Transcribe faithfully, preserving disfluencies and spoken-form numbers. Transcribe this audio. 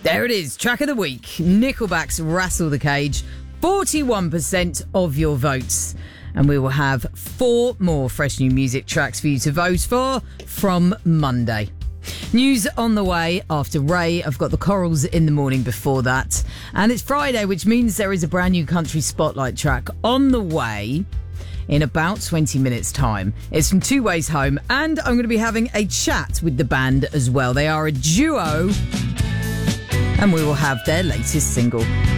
There it is, track of the week. Nickelback's Rattle the Cage. forty-one percent of your votes. And we will have four more fresh new music tracks for you to vote for from Monday. News on the way after Ray. I've got the Corals in the morning before that. And it's Friday, which means there is a brand new country spotlight track on the way in about twenty minutes time. It's from Two Ways Home, and I'm going to be having a chat with the band as well. They are a duo, and we will have their latest single.